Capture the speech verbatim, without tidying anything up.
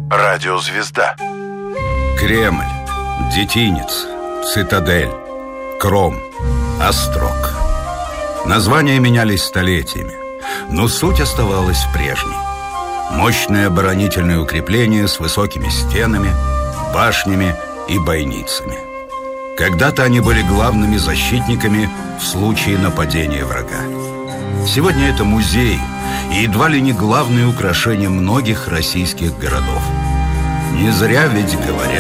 Радиозвезда. Кремль, Детинец, Цитадель, Кром, Острог. Названия менялись столетиями, но суть оставалась прежней. Мощные оборонительные укрепления с высокими стенами, башнями и бойницами. Когда-то они были главными защитниками в случае нападения врага. Сегодня это музей и едва ли не главное украшение многих российских городов. Не зря ведь говорят: